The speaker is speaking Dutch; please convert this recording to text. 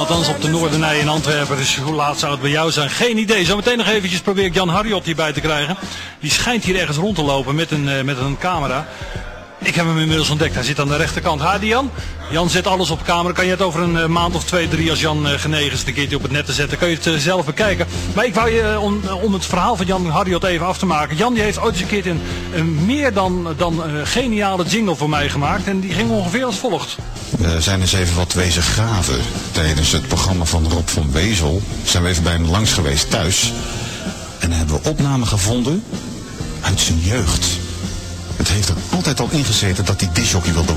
althans op de Noordernij in Antwerpen. Dus hoe laat zou het bij jou zijn? Geen idee. Zometeen nog eventjes probeer ik Jan Harriot hierbij te krijgen. Die schijnt hier ergens rond te lopen met een camera. Ik heb hem inmiddels ontdekt. Hij zit aan de rechterkant. Ha, Jan? Jan zet alles op camera. Kan je het over een maand of 2, 3 als Jan genegen is een keertje op het net te zetten. Kun je het zelf bekijken. Maar ik wou je, om het verhaal van Jan Harriot even af te maken. Jan die heeft ooit eens een keer een meer dan geniale jingle voor mij gemaakt. En die ging ongeveer als volgt. We zijn eens even wat wezen graven. Tijdens het programma van Rob van Wezel zijn we even bij hem langs geweest thuis. En hebben we opnamen gevonden uit zijn jeugd. Het heeft er altijd al ingezeten dat hij discjockey wilde